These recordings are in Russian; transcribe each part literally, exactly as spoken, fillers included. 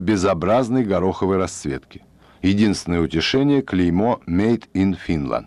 безобразной гороховой расцветки. Единственное утешение – клеймо «Made in Finland».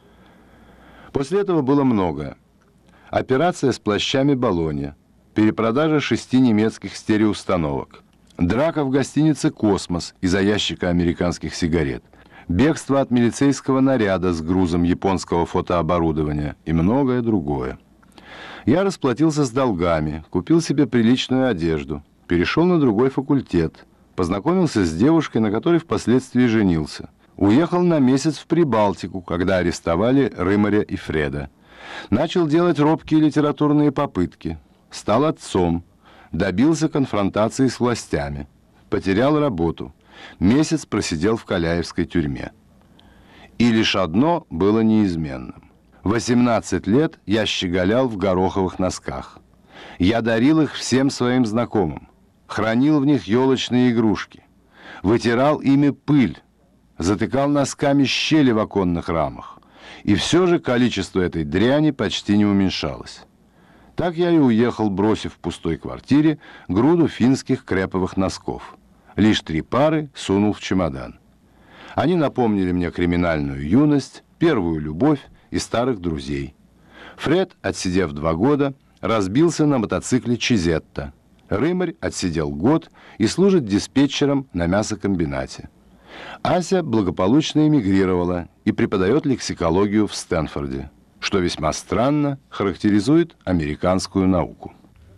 После этого было многое. Операция с плащами Болонья, перепродажа шести немецких стереоустановок, драка в гостинице «Космос» из-за ящика американских сигарет, бегство от милицейского наряда с грузом японского фотооборудования и многое другое. Я расплатился с долгами, купил себе приличную одежду, перешел на другой факультет, познакомился с девушкой, на которой впоследствии женился. Уехал на месяц в Прибалтику, когда арестовали Рымаря и Фреда. Начал делать робкие литературные попытки. Стал отцом. Добился конфронтации с властями. Потерял работу. Месяц просидел в Каляевской тюрьме. И лишь одно было неизменным. восемнадцать лет я щеголял в гороховых носках. Я дарил их всем своим знакомым. Хранил в них елочные игрушки. Вытирал ими пыль. Затыкал носками щели в оконных рамах. И все же количество этой дряни почти не уменьшалось. Так я и уехал, бросив в пустой квартире груду финских креповых носков. Лишь три пары сунул в чемодан. Они напомнили мне криминальную юность, первую любовь и старых друзей. Фред, отсидев два года, разбился на мотоцикле Чизетта. Рымарь отсидел год и служит диспетчером на мясокомбинате. Ася благополучно эмигрировала и преподает лексикологию в Стэнфорде, что весьма странно характеризует американскую науку.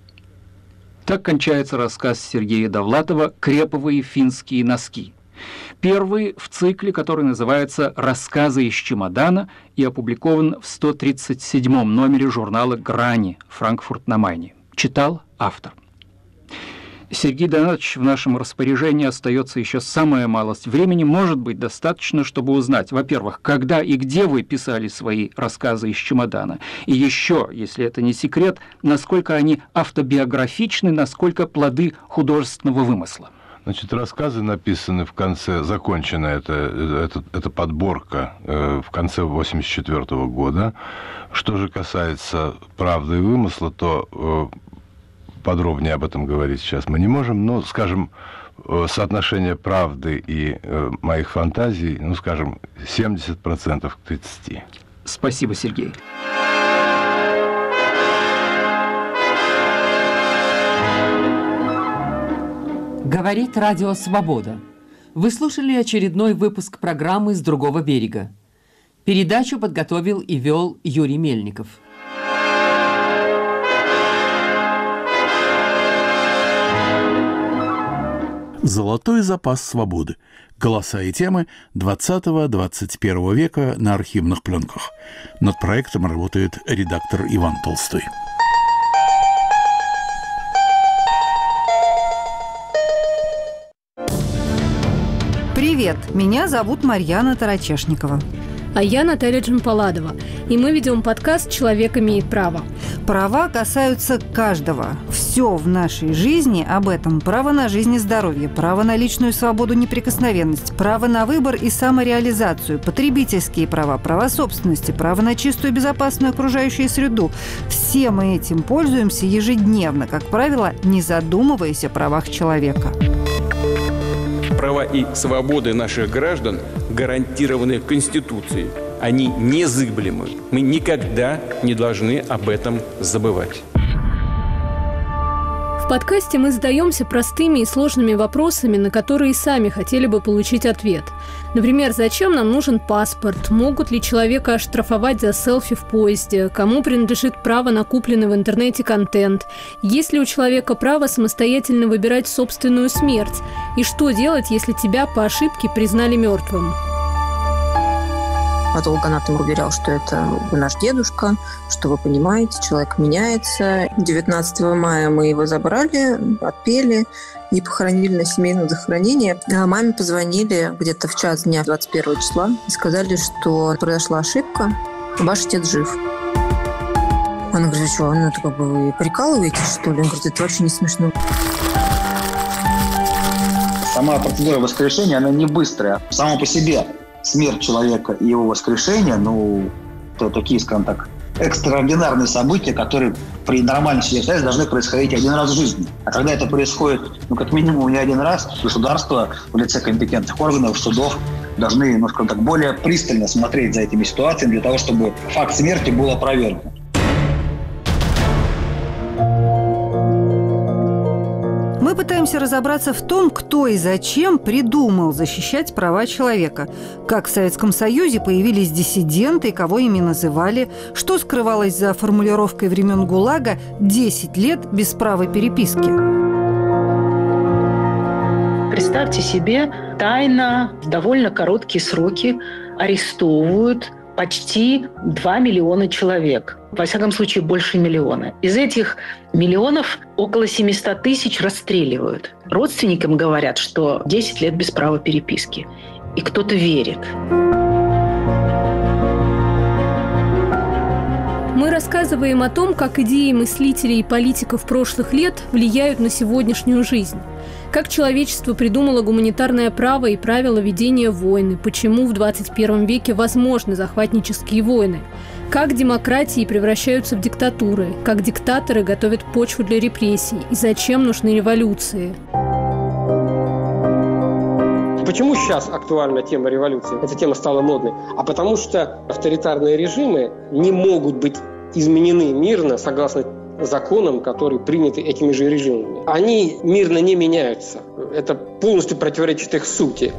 Так кончается рассказ Сергея Довлатова «Креповые финские носки». Первый в цикле, который называется «Рассказы из чемодана» и опубликован в сто тридцать седьмом номере журнала «Грани», Франкфурт на Майне. Читал автор. Сергей Донатович, в нашем распоряжении остается еще самая малость. Времени может быть достаточно, чтобы узнать, во-первых, когда и где вы писали свои рассказы из чемодана. И еще, если это не секрет, насколько они автобиографичны, насколько плоды художественного вымысла. Значит, рассказы написаны в конце, закончена эта, эта, эта подборка э, в конце восемьдесят четвёртого года. Что же касается правды и вымысла, то э, подробнее об этом говорить сейчас мы не можем, но, скажем, э, соотношение правды и э, моих фантазий, ну, скажем, семьдесят процентов к тридцати. Спасибо, Сергей. Говорит Радио Свобода. Вы слушали очередной выпуск программы «С другого берега». Передачу подготовил и вел Юрий Мельников. Золотой запас свободы. Голоса и темы двадцатого-двадцать первого века на архивных пленках. Над проектом работает редактор Иван Толстой. Привет, меня зовут Марьяна Тарачешникова. А я Наталья Джампаладова. И мы ведем подкаст «Человек имеет право». Права касаются каждого. Все в нашей жизни об этом. Право на жизнь и здоровье, право на личную свободу, неприкосновенность, право на выбор и самореализацию, потребительские права, права собственности, право на чистую и безопасную окружающую среду. Все мы этим пользуемся ежедневно, как правило, не задумываясь о правах человека. Права и свободы наших граждан гарантированы Конституцией. Они незыблемы. Мы никогда не должны об этом забывать. В подкасте мы задаемся простыми и сложными вопросами, на которые сами хотели бы получить ответ. Например, зачем нам нужен паспорт? Могут ли человека оштрафовать за селфи в поезде? Кому принадлежит право на купленный в интернете контент? Есть ли у человека право самостоятельно выбирать собственную смерть? И что делать, если тебя по ошибке признали мертвым? Патологоанатом уверял, что это наш дедушка, что вы понимаете, человек меняется. девятнадцатого мая мы его забрали, отпели и похоронили на семейном захоронении. А маме позвонили где-то в час дня двадцать первого числа и сказали, что произошла ошибка, ваш отец жив. Она говорит, что, ну, это как бы вы прикалываетесь, что ли? Он говорит, это вообще не смешно. Сама процедура воскрешения, она не быстрая. Само по себе смерть человека и его воскрешение, ну, это такие, скажем так, экстраординарные события, которые при нормальной ситуации должны происходить один раз в жизни. А когда это происходит, ну, как минимум, не один раз, государство в лице компетентных органов, судов должны, ну, скажем так, более пристально смотреть за этими ситуациями для того, чтобы факт смерти был опровергнут. Мы пытаемся разобраться в том, кто и зачем придумал защищать права человека. Как в Советском Союзе появились диссиденты и кого ими называли, что скрывалось за формулировкой времен ГУЛАГа «десять лет без права переписки». Представьте себе, тайно в довольно короткие сроки арестовывают почти два миллиона человек. Во всяком случае, больше миллиона. Из этих миллионов около семьсот тысяч расстреливают. Родственникам говорят, что десять лет без права переписки. И кто-то верит. Мы рассказываем о том, как идеи мыслителей и политиков прошлых лет влияют на сегодняшнюю жизнь. Как человечество придумало гуманитарное право и правила ведения войны, почему в двадцать первом веке возможны захватнические войны, как демократии превращаются в диктатуры, как диктаторы готовят почву для репрессий и зачем нужны революции. Почему сейчас актуальна тема революции? Эта тема стала модной. А потому что авторитарные режимы не могут быть изменены мирно согласно законам, которые приняты этими же режимами. Они мирно не меняются. Это полностью противоречит их сути.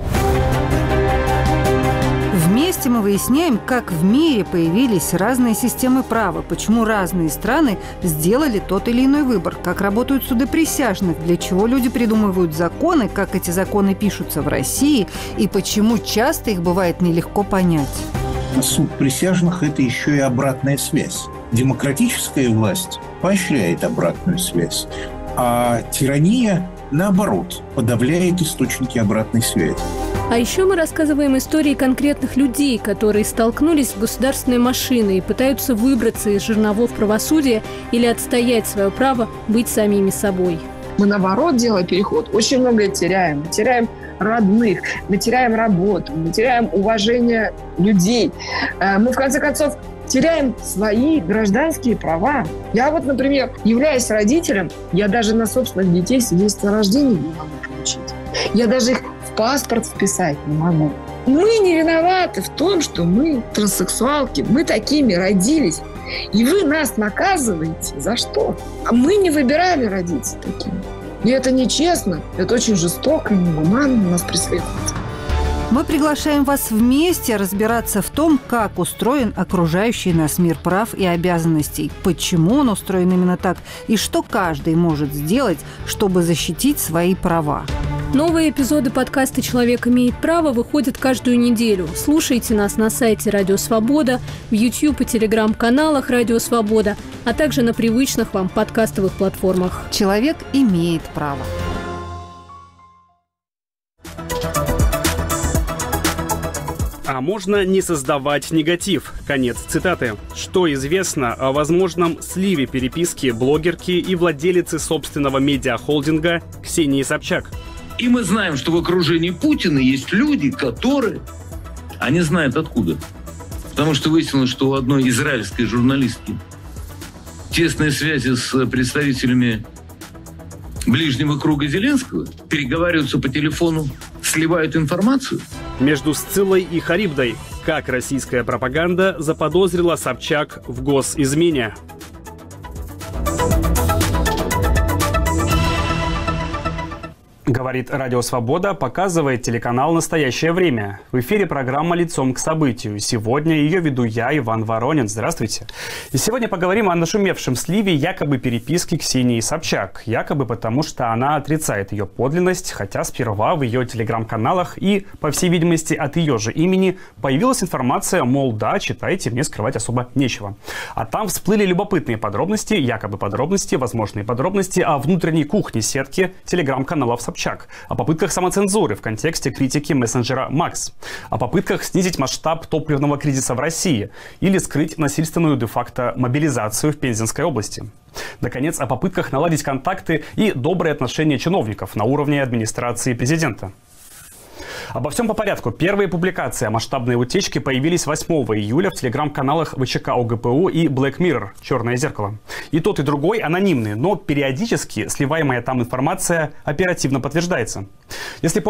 Вместе мы выясняем, как в мире появились разные системы права, почему разные страны сделали тот или иной выбор, как работают суды присяжных, для чего люди придумывают законы, как эти законы пишутся в России и почему часто их бывает нелегко понять. Суд присяжных – это еще и обратная связь. Демократическая власть поощряет обратную связь, а тирания, наоборот, подавляет источники обратной связи. А еще мы рассказываем истории конкретных людей, которые столкнулись с государственной машиной и пытаются выбраться из жерновов правосудия или отстоять свое право быть самими собой. Мы, наоборот, делая переход, очень многое теряем. Мы теряем родных, мы теряем работу, мы теряем уважение людей. Мы, в конце концов, теряем свои гражданские права. Я вот, например, являясь родителем, я даже на собственных детей свидетельство о рождении не могу получить. Я даже их в паспорт вписать не могу. Мы не виноваты в том, что мы транссексуалки, мы такими родились. И вы нас наказываете. За что? А мы не выбирали родиться такими. И это нечестно, это очень жестоко и негуманно нас преследует. Мы приглашаем вас вместе разбираться в том, как устроен окружающий нас мир прав и обязанностей, почему он устроен именно так и что каждый может сделать, чтобы защитить свои права. Новые эпизоды подкаста «Человек имеет право» выходят каждую неделю. Слушайте нас на сайте «Радио Свобода», в YouTube и Telegram-каналах «Радио Свобода», а также на привычных вам подкастовых платформах. Человек имеет право. А можно не создавать негатив. Конец цитаты. Что известно о возможном сливе переписки блогерки и владелицы собственного медиахолдинга Ксении Собчак? И мы знаем, что в окружении Путина есть люди, которые... Они знают откуда. Потому что выяснилось, что у одной израильской журналистки тесные связи с представителями ближнего круга Зеленского, переговариваются по телефону, сливают информацию. Между Сциллой и Харибдой. Как российская пропаганда заподозрила Собчак в госизмене? Говорит Радио Свобода, показывает телеканал «Настоящее время». В эфире программа «Лицом к событию». Сегодня ее веду я, Иван Воронин. Здравствуйте. И сегодня поговорим о нашумевшем сливе якобы переписки Ксении Собчак. Якобы потому, что она отрицает ее подлинность, хотя сперва в ее телеграм-каналах и, по всей видимости, от ее же имени появилась информация, мол, да, читайте, мне скрывать особо нечего. А там всплыли любопытные подробности, якобы подробности, возможные подробности о внутренней кухне сетки телеграм-каналов Собчак. О попытках самоцензуры в контексте критики мессенджера Макс, о попытках снизить масштаб топливного кризиса в России или скрыть насильственную де-факто мобилизацию в Пензенской области. Наконец, о попытках наладить контакты и добрые отношения чиновников на уровне администрации президента. Обо всем по порядку. Первые публикации о масштабной утечке появились восьмого июля в телеграм-каналах ВЧК ОГПУ и Black Mirror «Черное зеркало». И тот, и другой анонимные, но периодически сливаемая там информация оперативно подтверждается. Если помните,